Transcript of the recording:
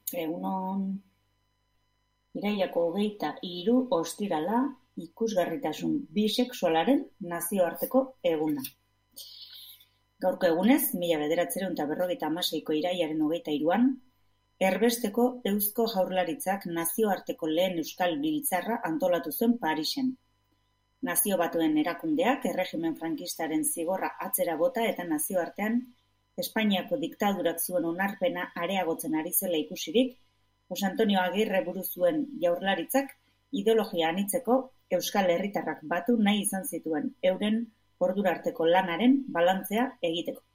Egunon, irailako 23 ostirala ikusgarritasun bisexualaren nazioarteko eguna. Gaurko egunez, 1956ko irailaren 23an, erbesteko Eusko Jaurlaritzak nazioarteko lehen euskal biltzarra antolatu zuen Parisen. Nazio Batuen erakundeak erregimen frankistaren zigorra atzera bota eta nazioartean Espainiako diktadurak zuen onarpena areagotzen ari zela ikusirik, Jose Antonio Agirre buru zuen Jaurlaritzak ideologia anitzeko euskal herritarrak batu nahi izan zituen euren ordura arteko lanaren balantzea egiteko.